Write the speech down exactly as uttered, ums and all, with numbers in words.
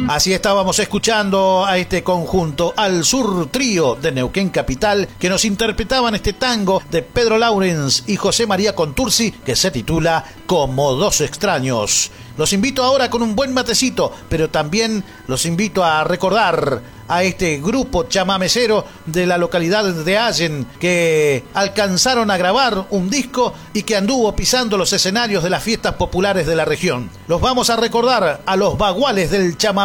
Así estábamos escuchando a este conjunto Al Sur Trío de Neuquén Capital, que nos interpretaban este tango de Pedro Laurens y José María Contursi, que se titula Como dos extraños. Los invito ahora con un buen matecito, pero también los invito a recordar a este grupo chamamecero de la localidad de Allen, que alcanzaron a grabar un disco y que anduvo pisando los escenarios de las fiestas populares de la región. Los vamos a recordar a los baguales del chamamé.